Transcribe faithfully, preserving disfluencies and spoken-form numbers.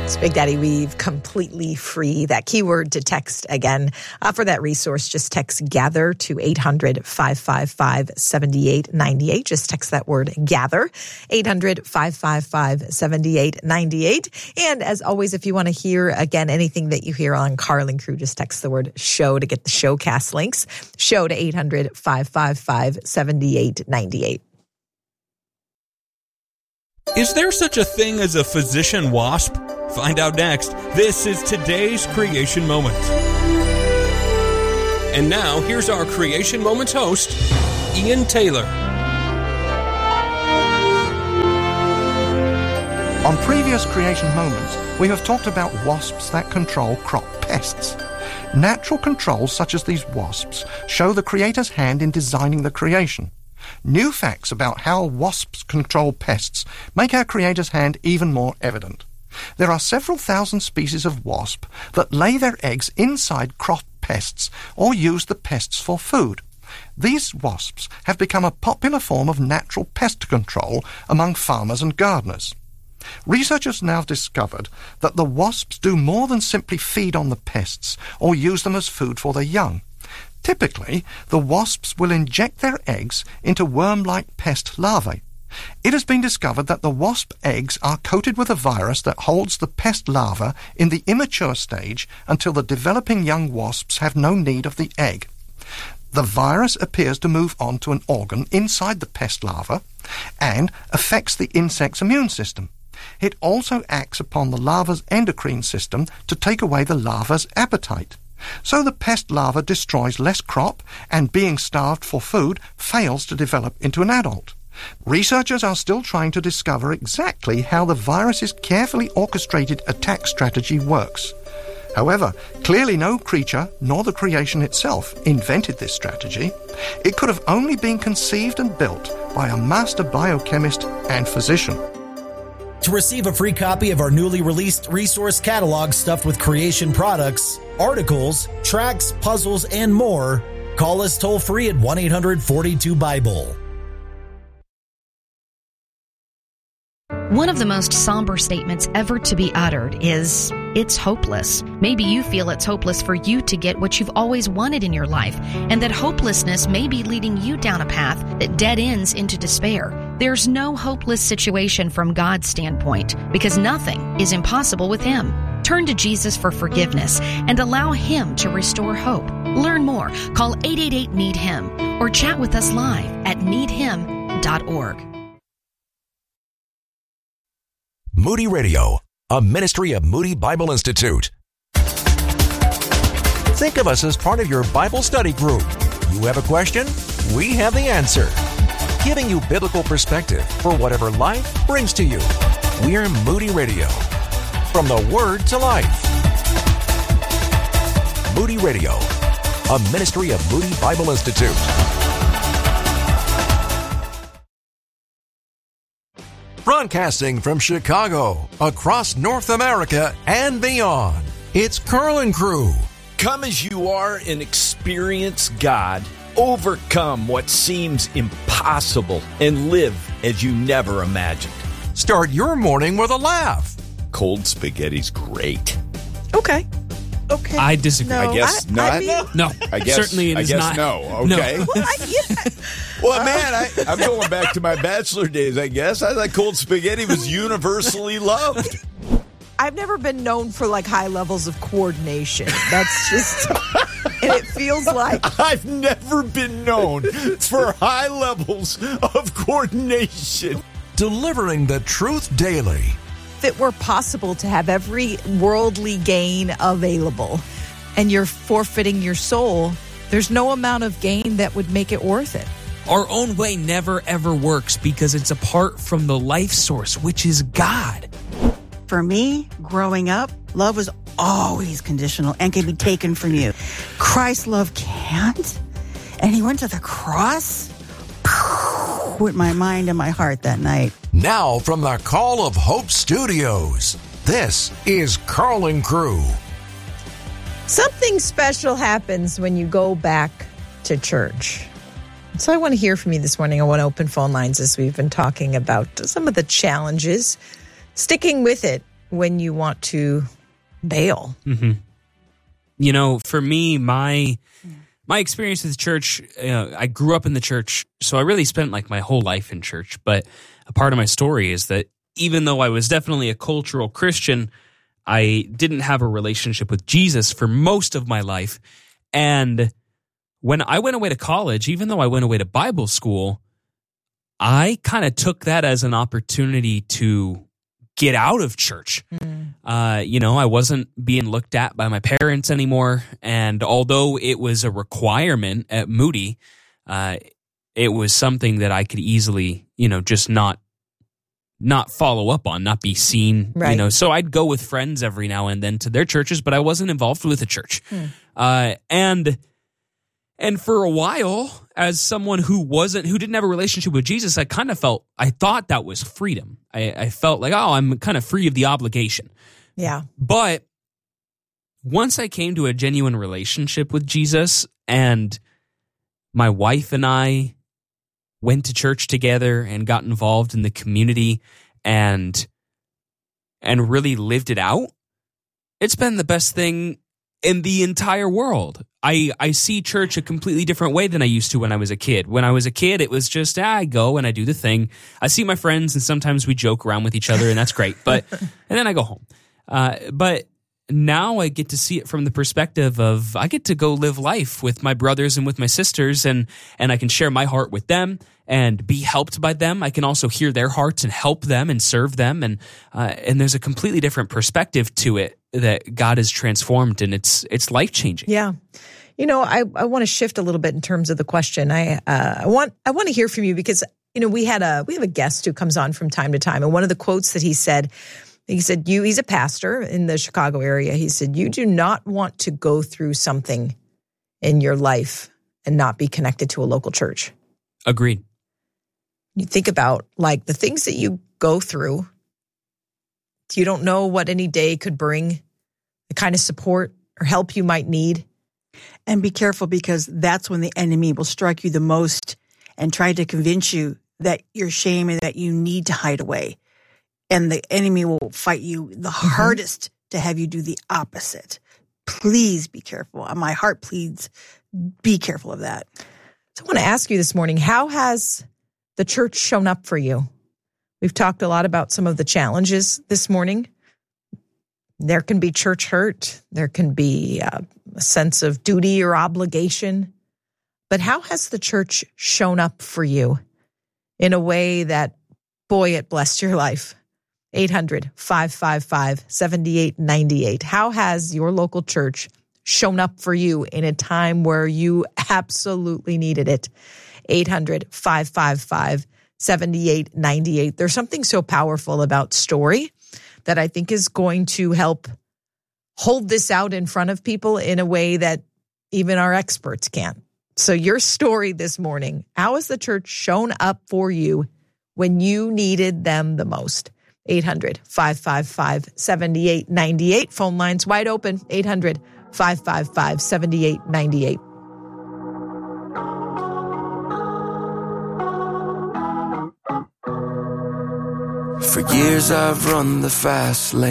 It's Big Daddy Weave, completely free. That keyword to text again. Uh, for that resource, just text GATHER to eight hundred, five five five, seven eight nine eight. Just text that word GATHER, eight hundred, five five five, seven eight nine eight. And as always, if you want to hear, again, anything that you hear on Carl and Crew, just text the word SHOW to get the showcast links. SHOW to eight hundred, five five five, seven eight nine eight. Is there such a thing as a physician wasp? Find out next. This is today's Creation Moment. And now, here's our Creation Moments host, Ian Taylor. On previous Creation Moments, we have talked about wasps that control crop pests. Natural controls such as these wasps show the Creator's hand in designing the creation. New facts about how wasps control pests make our Creator's hand even more evident. There are several thousand species of wasp that lay their eggs inside crop pests or use the pests for food. These wasps have become a popular form of natural pest control among farmers and gardeners. Researchers now discovered that the wasps do more than simply feed on the pests or use them as food for their young. Typically, the wasps will inject their eggs into worm-like pest larvae. It has been discovered that the wasp eggs are coated with a virus that holds the pest larva in the immature stage until the developing young wasps have no need of the egg. The virus appears to move on to an organ inside the pest larva and affects the insect's immune system. It also acts upon the larva's endocrine system to take away the larva's appetite. So the pest larva destroys less crop and, being starved for food, fails to develop into an adult. Researchers are still trying to discover exactly how the virus's carefully orchestrated attack strategy works. However, clearly no creature, nor the creation itself, invented this strategy. It could have only been conceived and built by a master biochemist and physician. To receive a free copy of our newly released resource catalog stuffed with creation products, articles, tracks, puzzles, and more, call us toll-free at one eight hundred, forty-two, Bible. One of the most somber statements ever to be uttered is, it's hopeless. Maybe you feel it's hopeless for you to get what you've always wanted in your life, and that hopelessness may be leading you down a path that dead ends into despair. There's no hopeless situation from God's standpoint, because nothing is impossible with Him. Turn to Jesus for forgiveness and allow Him to restore hope. Learn more. Call eight eight eight, need him or chat with us live at need him dot org. Moody Radio, a ministry of Moody Bible Institute. Think of us as part of your Bible study group. You have a question? We have the answer. Giving you biblical perspective for whatever life brings to you. We're Moody Radio. From the Word to Life. Moody Radio, a ministry of Moody Bible Institute. Broadcasting from Chicago, across North America and beyond, it's Carl and Crew. Come as you are and experience God. Overcome what seems impossible and live as you never imagined. Start your morning with a laugh. Cold spaghetti's great. Okay. Okay. I disagree. No, I guess I, not. I mean, No, I guess, certainly it I is guess not. no. Okay. No. well, I, yeah. Well, man, I, I'm going back to my bachelor days, I guess. I thought cold spaghetti was universally loved. I've never been known for like high levels of coordination. That's just, and it feels like I've never been known for high levels of coordination. Delivering the truth daily. if it were possible to have every worldly gain available and you're forfeiting your soul, there's no amount of gain that would make it worth it. Our own way never, ever works because it's apart from the life source, which is God. For me, growing up, love was always conditional and can be taken from you. Christ's love can't. And he went to the cross with my mind and my heart that night. Now from the Call of Hope Studios, this is Carl and Crew. Something special happens when you go back to church. So I want to hear from you this morning. I want to open phone lines as we've been talking about some of the challenges, sticking with it when you want to bail? Mm-hmm. You know, for me, my my experience with church, you know, I grew up in the church, so I really spent like my whole life in church. But a part of my story is that even though I was definitely a cultural Christian, I didn't have a relationship with Jesus for most of my life. And when I went away to college, even though I went away to Bible school, I kind of took that as an opportunity to get out of church. Mm. Uh, you know, I wasn't being looked at by my parents anymore. And although it was a requirement at Moody, uh, it was something that I could easily, you know, just not not follow up on, not be seen, right. You know. So I'd go with friends every now and then to their churches, but I wasn't involved with a church. Hmm. Uh, and and for a while, as someone who wasn't, who didn't have a relationship with Jesus, I kind of felt, I thought that was freedom. I, I felt like, oh, I'm kind of free of the obligation. Yeah. But once I came to a genuine relationship with Jesus, and my wife and I went to church together and got involved in the community and and really lived it out, it's been the best thing in the entire world. I, I see church a completely different way than I used to when I was a kid. When I was a kid, it was just, ah, I go and I do the thing. I see my friends and sometimes we joke around with each other and that's great. But and then I go home. Uh, but now I get to see it from the perspective of I get to go live life with my brothers and with my sisters, and and I can share my heart with them and be helped by them. I can also hear their hearts and help them and serve them, and uh, and there's a completely different perspective to it that God has transformed, and it's it's life changing. Yeah. You know, I, I want to shift a little bit in terms of the question. I uh, I want I want to hear from you because you know we had a we have a guest who comes on from time to time, and one of the quotes that he said. He said, "You." He's a pastor in the Chicago area. He said, "You do not want to go through something in your life and not be connected to a local church." Agreed. You think about like the things that you go through. You don't know what any day could bring, the kind of support or help you might need. And be careful, because that's when the enemy will strike you the most and try to convince you that you're shame and that you need to hide away. And the enemy will fight you the mm-hmm. hardest to have you do the opposite. Please be careful. My heart pleads, be careful of that. So I want to ask you this morning, how has the church shown up for you? We've talked a lot about some of the challenges this morning. There can be church hurt. There can be a, a sense of duty or obligation. But how has the church shown up for you in a way that, boy, it blessed your life? eight hundred, five five five, seven eight nine eight. How has your local church shown up for you in a time where you absolutely needed it? eight hundred, five five five, seven eight nine eight. There's something so powerful about story that I think is going to help hold this out in front of people in a way that even our experts can't. So your story this morning, how has the church shown up for you when you needed them the most? eight hundred, five five five, seven eight nine eight. Phone lines wide open. eight hundred, five five five, seven eight nine eight. For years I've run the fast lane.